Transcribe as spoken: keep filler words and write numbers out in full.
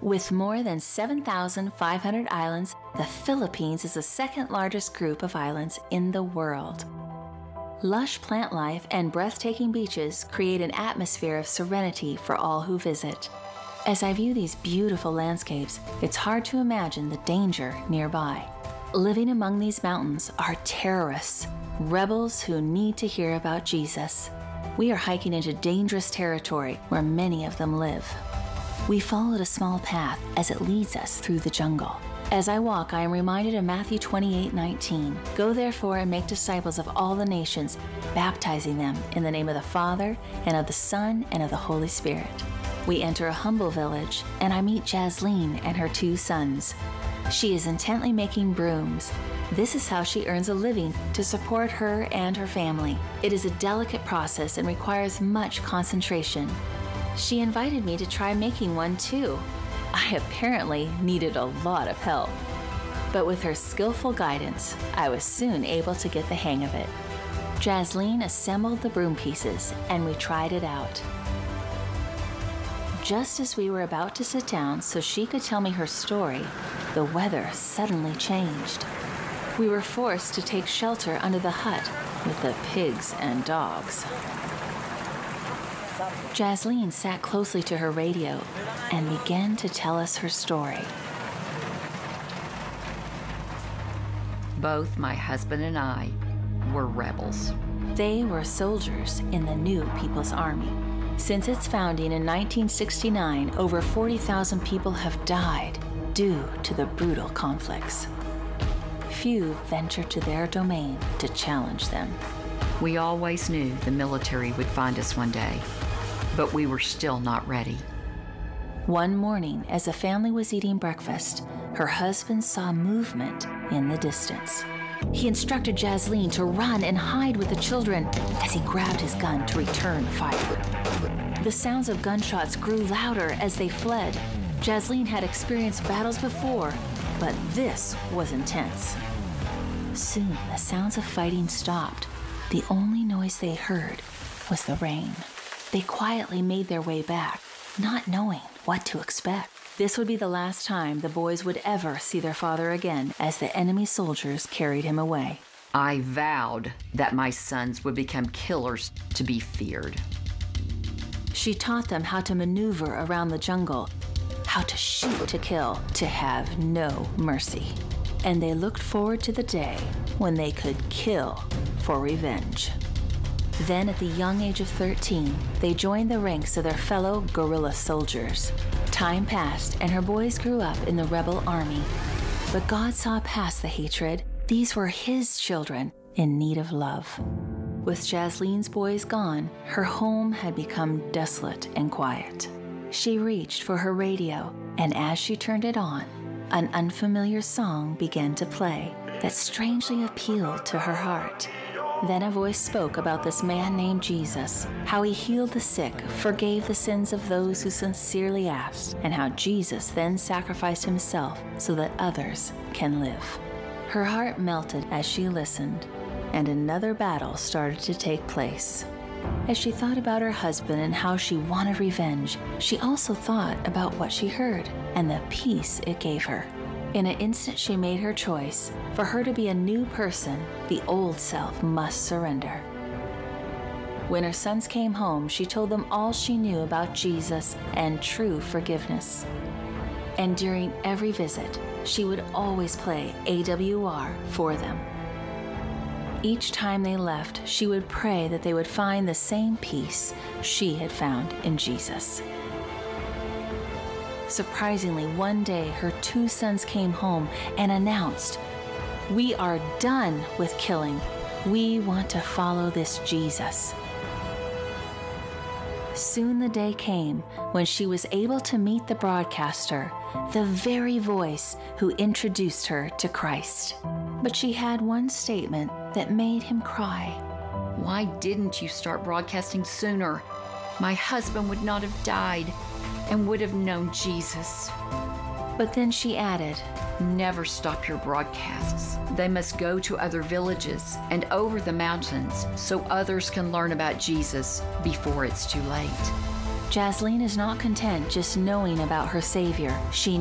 With more than seven thousand five hundred islands, the Philippines is the second largest group of islands in the world. Lush plant life and breathtaking beaches create an atmosphere of serenity for all who visit. As I view these beautiful landscapes, it's hard to imagine the danger nearby. Living among these mountains are terrorists, rebels who need to hear about Jesus. We are hiking into dangerous territory where many of them live. We followed a small path as it leads us through the jungle. As I walk, I am reminded of Matthew twenty-eight nineteen. Go therefore and make disciples of all the nations, baptizing them in the name of the Father, and of the Son, and of the Holy Spirit. We enter a humble village, and I meet Jasleen and her two sons. She is intently making brooms. This is how she earns a living to support her and her family. It is a delicate process and requires much concentration. She invited me to try making one too. I apparently needed a lot of help. But with her skillful guidance, I was soon able to get the hang of it. Jasleen assembled the broom pieces and we tried it out. Just as we were about to sit down so she could tell me her story, the weather suddenly changed. We were forced to take shelter under the hut with the pigs and dogs. Jasleen sat closely to her radio and began to tell us her story. Both my husband and I were rebels. They were soldiers in the New People's Army. Since its founding in nineteen sixty-nine, over forty thousand people have died due to the brutal conflicts. Few ventured to their domain to challenge them. We always knew the military would find us one day, but we were still not ready. One morning, as the family was eating breakfast, her husband saw movement in the distance. He instructed Jasleen to run and hide with the children as he grabbed his gun to return fire. The sounds of gunshots grew louder as they fled. Jasleen had experienced battles before, but this was intense. Soon, the sounds of fighting stopped. The only noise they heard was the rain. They quietly made their way back, not knowing what to expect. This would be the last time the boys would ever see their father again as the enemy soldiers carried him away. I vowed that my sons would become killers to be feared. She taught them how to maneuver around the jungle, how to shoot to kill, to have no mercy. And they looked forward to the day when they could kill for revenge. Then, at the young age of thirteen, they joined the ranks of their fellow guerrilla soldiers. Time passed, and her boys grew up in the rebel army. But God saw past the hatred. These were His children in need of love. With Jasleen's boys gone, her home had become desolate and quiet. She reached for her radio, and as she turned it on, an unfamiliar song began to play that strangely appealed to her heart. Then a voice spoke about this man named Jesus, how he healed the sick, forgave the sins of those who sincerely asked, and how Jesus then sacrificed himself so that others can live. Her heart melted as she listened, and another battle started to take place. As she thought about her husband and how she wanted revenge, she also thought about what she heard and the peace it gave her. In an instant, she made her choice. For her to be a new person, the old self must surrender. When her sons came home, she told them all she knew about Jesus and true forgiveness. And during every visit, she would always play A W R for them. Each time they left, she would pray that they would find the same peace she had found in Jesus. Surprisingly, one day her two sons came home and announced, "We are done with killing. We want to follow this Jesus." Soon the day came when she was able to meet the broadcaster, the very voice who introduced her to Christ. But she had one statement that made him cry. Why didn't you start broadcasting sooner? My husband would not have died and would have known Jesus. But then she added, Never stop your broadcasts. They must go to other villages and over the mountains so others can learn about Jesus before it's too late. Jasleen is not content just knowing about her savior. She